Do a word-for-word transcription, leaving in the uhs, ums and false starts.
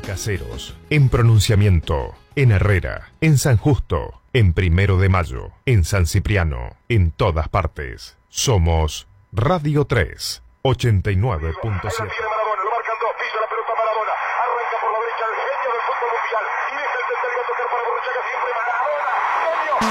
Caseros, en Pronunciamiento, en Herrera, en San Justo, en Primero de Mayo, en San Cipriano, en todas partes. Somos Radio tres, ochenta y nueve punto siete.